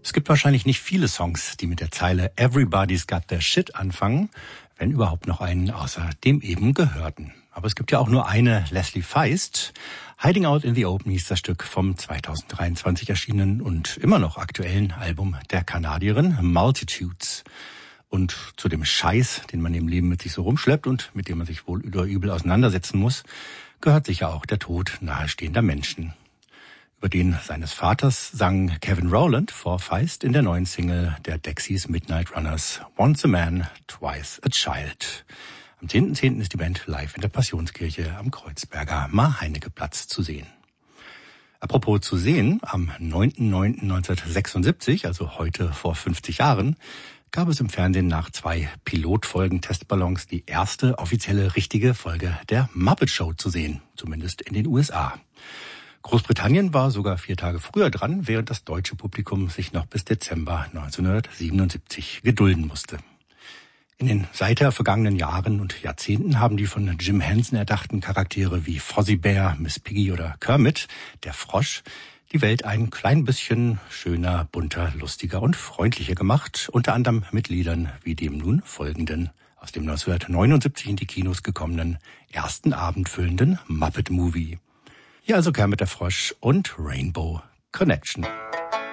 Es gibt wahrscheinlich nicht viele Songs, die mit der Zeile Everybody's Got Their Shit anfangen, wenn überhaupt noch einen außer dem eben gehörten. Aber es gibt ja auch nur eine, Leslie Feist. Hiding Out in the Open hieß das Stück vom 2023 erschienenen und immer noch aktuellen Album der Kanadierin Multitudes. Und zu dem Scheiß, den man im Leben mit sich so rumschleppt und mit dem man sich wohl oder übel auseinandersetzen muss, gehört sicher auch der Tod nahestehender Menschen. Über den seines Vaters sang Kevin Rowland vor Feist in der neuen Single der Dexys Midnight Runners Once a Man, Twice a Child. Am 10.10. ist die Band live in der Passionskirche am Kreuzberger Mar-Heinecke-Platz zu sehen. Apropos zu sehen, am 9.9.1976, also heute vor 50 Jahren, gab es im Fernsehen nach 2 Pilotfolgen Testballons die erste offizielle richtige Folge der Muppet Show zu sehen, zumindest in den USA. Großbritannien war sogar 4 Tage früher dran, während das deutsche Publikum sich noch bis Dezember 1977 gedulden musste. In den seither vergangenen Jahren und Jahrzehnten haben die von Jim Henson erdachten Charaktere wie Fozzie Bear, Miss Piggy oder Kermit, der Frosch, die Welt ein klein bisschen schöner, bunter, lustiger und freundlicher gemacht, unter anderem mit Liedern wie dem nun folgenden, aus dem 1979 in die Kinos gekommenen, ersten abendfüllenden Muppet Movie. Hier also Kermit der Frosch und Rainbow Connection.